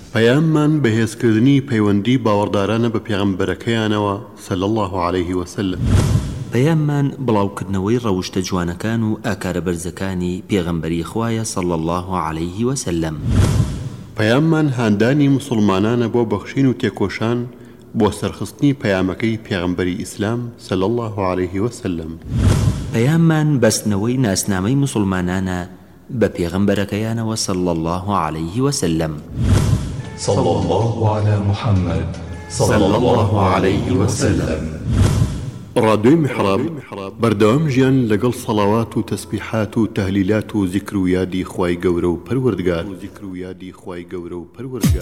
پەیاممان بەهێزکردنی پەیوەندی باوەڕدارانە بە پێغەمبەرەکەیانەوە صلی الله عليه وسلم. پەیاممان بڵاوکردنەوەی ڕەوشتە جوانەکان و ئاکارە بەرزەکانی پێغەمبەری خوایە صلی الله عليه وسلم. پەیاممان هاندانی مسلمانانە بۆ بەخشین و تێکۆشان بۆ سەرخستنی پەیامەکەی پێغەمبەری ئیسلام صلی الله عليه وسلم. پەیاممان بەستنەوەی ناسنامەی مسلمانانە بە پێغەمبەرەکەیانەوە صلی الله عليه وسلم. صلى الله على محمد صلى الله عليه وسلم. ڕادیۆی میحراب بەردەوام ژیان لەگەڵ سەڵاوات و تەسبیحات و تەهلیلات و زیکر و یادی خوای گەورە و پەروەردگار